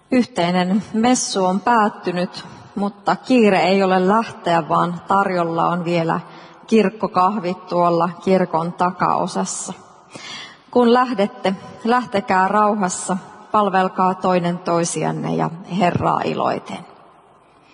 Yhteinen messu on päättynyt, mutta kiire ei ole lähteä, vaan tarjolla on vielä kirkkokahvit tuolla kirkon takaosassa. Kun lähdette, lähtekää rauhassa, palvelkaa toinen toisianne ja Herraa iloiten.